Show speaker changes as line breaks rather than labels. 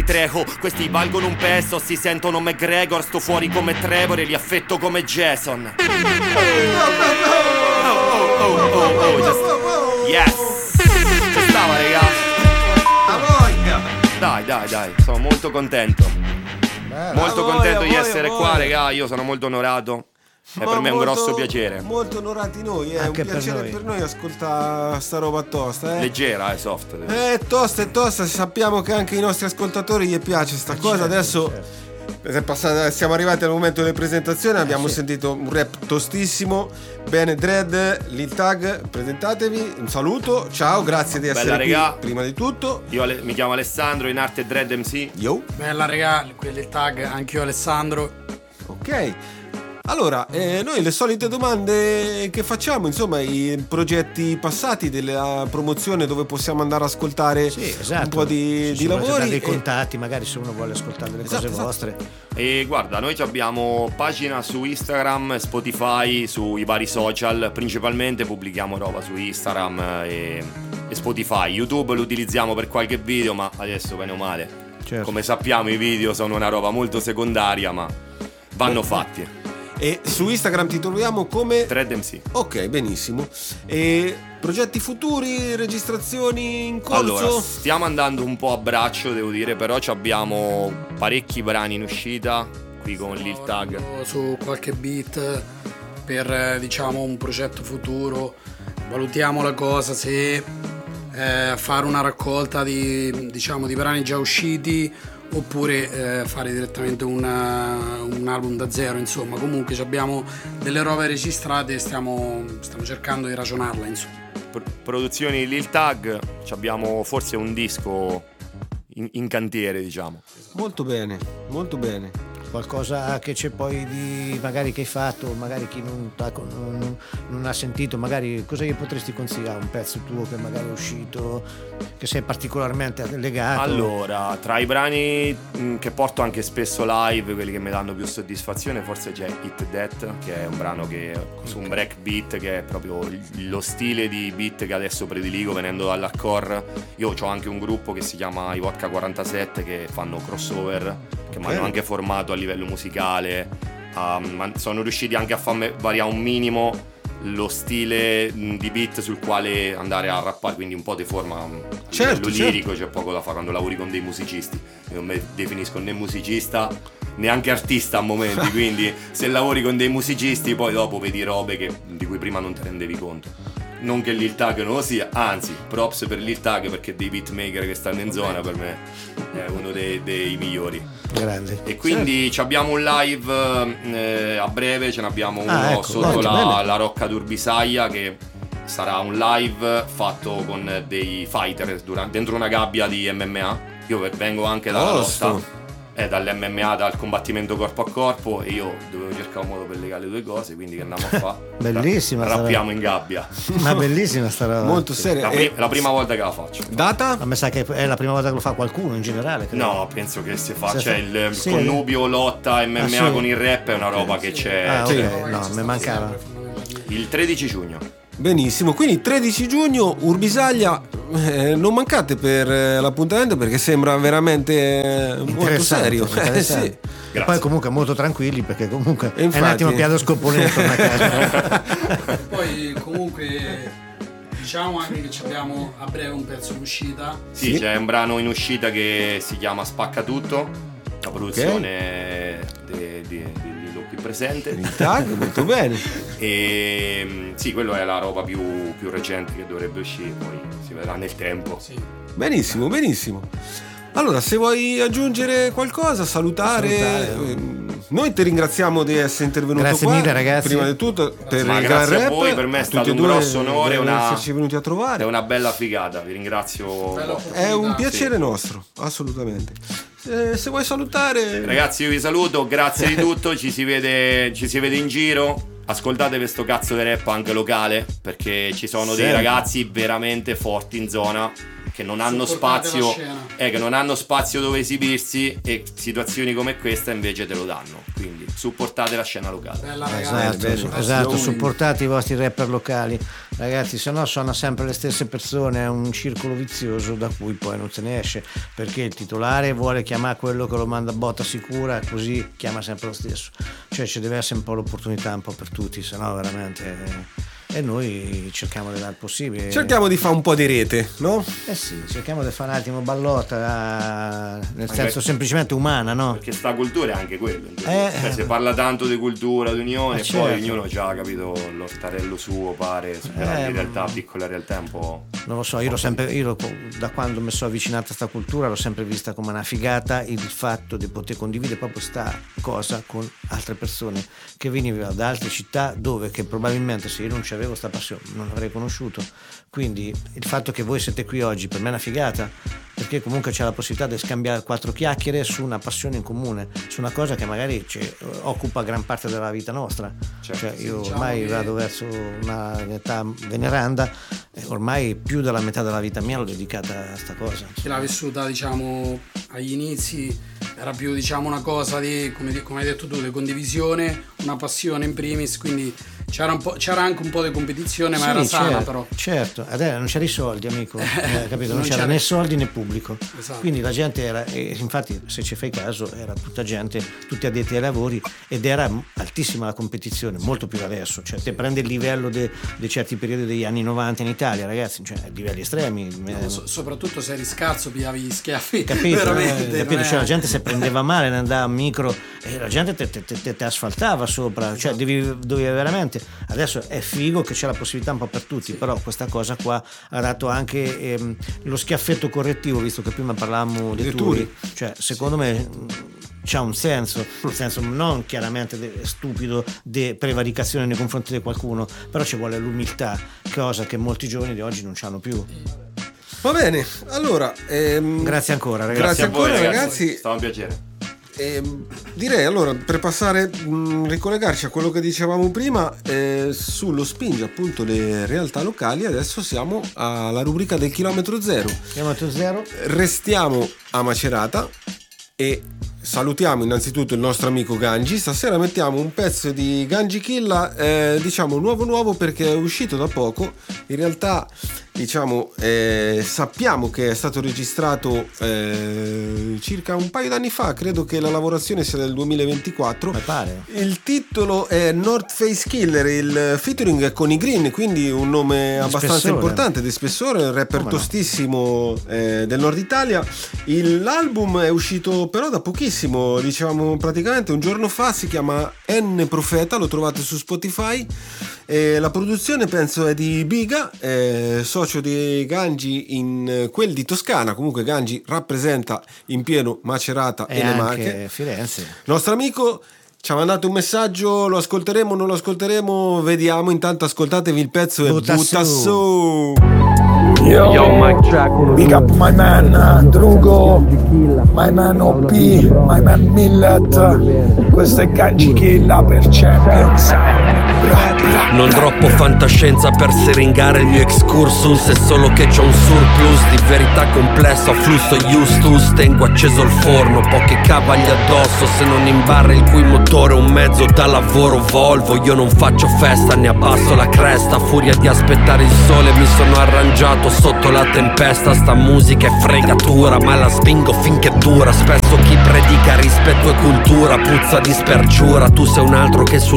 Trejo. Questi valgono un peso, si sentono McGregor. Sto fuori come Trevor e li affetto come Jason. Yes. Ci stava, raga. Dai, sono molto contento. Molto contento di essere qua, raga. Io sono molto onorato. E per me è un grosso piacere.
Molto onorati noi, è
Anche
un piacere per noi ascoltare sta roba tosta,
Leggera, soft.
Tosta, sappiamo che anche ai nostri ascoltatori gli piace sta cosa. Adesso siamo arrivati al momento delle presentazioni, abbiamo sentito un rap tostissimo. Bene, Dread, Lil Tag, presentatevi, un saluto, ciao, grazie di essere qui,
raga.
prima di tutto.
Io mi chiamo Alessandro, in arte Dread MC.
Yo.
Bella raga, quello Lil Tag, anch'io Alessandro.
Ok. Allora, noi le solite domande che facciamo, insomma, i progetti passati della promozione dove possiamo andare ad ascoltare un po' di lavori.
Dei contatti, magari se uno vuole ascoltare delle cose vostre.
E guarda, noi abbiamo pagina su Instagram, Spotify, sui vari social, principalmente pubblichiamo roba su Instagram e Spotify. YouTube lo utilizziamo per qualche video, ma adesso bene o male, come sappiamo i video sono una roba molto secondaria, ma vanno fatti.
E su Instagram ti troviamo come
Dread MC.
Ok, benissimo. E progetti futuri, registrazioni in corso?
Allora, stiamo andando un po' a braccio, devo dire, però abbiamo parecchi brani in uscita qui con Lil Tag.
Su qualche beat per diciamo un progetto futuro. Valutiamo la cosa se fare una raccolta di brani già usciti oppure fare direttamente un album da zero. Insomma, comunque abbiamo delle robe registrate e stiamo cercando di ragionarla, insomma.
Produzioni Lil Tag, abbiamo forse un disco in cantiere, diciamo.
Molto bene, molto bene.
Qualcosa che c'è poi di magari che hai fatto, magari chi non ha sentito, magari cosa gli potresti consigliare, un pezzo tuo che magari è uscito, che sei particolarmente legato?
Allora, tra i brani che porto anche spesso live, quelli che mi danno più soddisfazione, forse c'è Hit That, che è un brano che su un breakbeat, che è proprio lo stile di beat che adesso prediligo venendo dall'hardcore. Io ho anche un gruppo che si chiama i Vodka 47 che fanno crossover, che mi hanno anche formato a livello musicale, sono riusciti anche a farmi variare un minimo lo stile di beat sul quale andare a rappare, quindi un po' ti forma a livello lirico. C'è poco da fare quando lavori con dei musicisti. Io non mi definisco né musicista neanche artista a momenti, quindi se lavori con dei musicisti poi dopo vedi robe di cui prima non ti rendevi conto. Non che Lil Tag non lo sia, anzi, props per Lil Tag, perché dei beatmaker che stanno in zona per me è uno dei migliori.
Grande.
E quindi abbiamo un live a breve, ce ne abbiamo uno sotto la Rocca d'Urbisaia, che sarà un live fatto con dei fighter dentro una gabbia di MMA. Io vengo anche dalla lotta, dall'MMA, dal combattimento corpo a corpo, e io dovevo cercare un modo per legare le due cose, quindi che andiamo a fare?
Bellissima,
rappiamo in gabbia.
Ma bellissima sta roba.
Molto seria.
La prima volta che la faccio.
Data?
A me sa che è la prima volta che lo fa qualcuno in generale, credo.
No, penso che si faccia il connubio lotta MMA con il rap, è una roba che c'è.
No, mi mancava.
Il 13 giugno.
Benissimo, quindi 13 giugno Urbisaglia, non mancate per l'appuntamento perché sembra veramente molto serio. Sì.
E poi comunque molto tranquilli, perché comunque è un attimo piano scomponente a casa.
Poi comunque diciamo anche che abbiamo a breve un pezzo in uscita.
Sì, c'è un brano in uscita che si chiama Spacca Tutto, la produzione di qui presente.
Molto bene.
E sì, quello è la roba più recente che dovrebbe uscire, poi si vedrà nel tempo.
Sì.
Benissimo, benissimo. Allora, se vuoi aggiungere qualcosa, salutare. Noi ti ringraziamo di essere intervenuto qua.
Grazie mille, ragazzi.
Prima di tutto per il
grazie
gran
a
rap.
voi, per me è stato un grosso onore,
esserci venuti a trovare.
È una bella figata, vi ringrazio.
È un piacere nostro, assolutamente. Se vuoi salutare,
ragazzi, io vi saluto, grazie di tutto, ci si vede in giro. Ascoltate questo cazzo di rap anche locale, perché ci sono dei ragazzi veramente forti in zona che non hanno spazio, che non hanno spazio dove esibirsi, e situazioni come questa invece te lo danno. Quindi supportate la scena locale.
Esatto, supportate i vostri rapper locali, ragazzi, se no sono sempre le stesse persone, è un circolo vizioso da cui poi non se ne esce, perché il titolare vuole chiamare quello che lo manda a botta sicura, così chiama sempre lo stesso. Cioè ci deve essere un po' l'opportunità un po' per tutti, se no veramente... E noi cerchiamo di dare il possibile.
Cerchiamo di fare un po' di rete, no?
Sì, cerchiamo di fare un attimo ballotta, nel senso semplicemente umana, no?
Perché sta cultura è anche quello. Si parla tanto di cultura, di unione, e
certo.
Poi ognuno già ha capito l'ortarello suo, pare. In realtà, piccola realtà è un po'.
Non lo so, io da quando mi sono avvicinato a sta cultura l'ho sempre vista come una figata, il fatto di poter condividere proprio sta cosa con altre persone che venivano da altre città, dove che probabilmente se io non c'avevo sta passione non l'avrei conosciuto. Quindi il fatto che voi siete qui oggi per me è una figata, perché comunque c'è la possibilità di scambiare 4 chiacchiere su una passione in comune, su una cosa che magari occupa gran parte della vita nostra. Certo, cioè io ormai vado verso un'età veneranda e ormai più della metà della vita mia l'ho dedicata a sta cosa.
Chi l'ha vissuta, diciamo, agli inizi era più, diciamo, una cosa di, come hai detto tu, di condivisione, una passione in primis, quindi c'era anche un po' di competizione, ma era sana, però.
Certo, adesso non c'era i soldi, amico, capito? Non c'era né soldi né pubblico. Esatto. Quindi la gente era, e infatti se ci fai caso, era tutta gente, tutti addetti ai lavori, ed era altissima la competizione, molto più adesso. Cioè, te prendi il livello di certi periodi degli anni 90 in Italia, ragazzi, cioè livelli estremi.
Soprattutto se eri scarso, pigliavi gli schiaffi.
Capito? Veramente, capito? Cioè, la gente si prendeva male, ne andava a micro e la gente te asfaltava sopra, cioè dovevi veramente. Adesso è figo che c'è la possibilità un po' per tutti, però questa cosa qua ha dato anche lo schiaffetto correttivo, visto che prima parlavamo di turi. Cioè secondo me c'ha un senso, nel senso non chiaramente stupido di prevaricazione nei confronti di qualcuno, però ci vuole l'umiltà, cosa che molti giovani di oggi non c'hanno più.
Va bene, allora
grazie ancora, ragazzi.
Grazie ancora,
voi,
ragazzi.
Stava un piacere.
Direi allora, per passare, ricollegarci a quello che dicevamo prima, sullo spinge appunto le realtà locali, adesso siamo alla rubrica del chilometro zero.
Chilometro zero.
Restiamo a Macerata e salutiamo innanzitutto il nostro amico Gangi. Stasera mettiamo un pezzo di Ganji Killa, diciamo nuovo perché è uscito da poco. In realtà diciamo sappiamo che è stato registrato circa un paio d'anni fa, credo che la lavorazione sia del 2024.
Mi pare.
Il titolo è North Face Killer, il featuring è con i Green, quindi un nome abbastanza importante, di spessore, un rapper tostissimo del nord Italia. L'album è uscito però da pochissimo, diciamo praticamente un giorno fa, si chiama N Profeta, lo trovate su Spotify. La produzione penso è di Biga, socio di Ganji in quel di Toscana. Comunque Ganji rappresenta in pieno Macerata e le Marche.
Firenze.
Nostro amico ci ha mandato un messaggio, lo ascolteremo, non lo ascolteremo, vediamo. Intanto ascoltatevi il pezzo e butta su.
Yo, Mike Jack, big up my man Drugo, my man OP, my man Millet. Questo è Ganji Killa per Champions.
Non troppo fantascienza per seringare il mio excursus, è solo che c'ho un surplus di verità complessa, flusso Justus. Tengo acceso il forno, pochi cavagli addosso, se non imbarra il cui motore un mezzo da lavoro Volvo. Io non faccio festa, ne abbasso la cresta, a furia di aspettare il sole mi sono arrangiato sotto la tempesta. Sta musica è fregatura, ma la spingo finché dura. Spesso chi predica rispetto e cultura puzza di spergiura. Tu sei un altro che sul